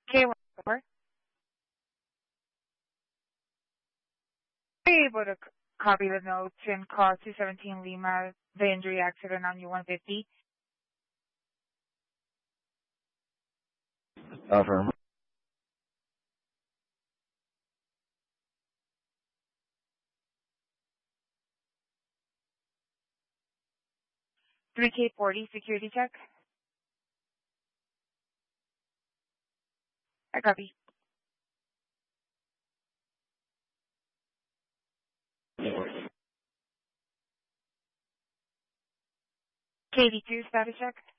K14. Are you able to copy the notes and call 217 Lima, the injury accident on U-150? Affirm. 3K40 security check. I copy. KD2 status check.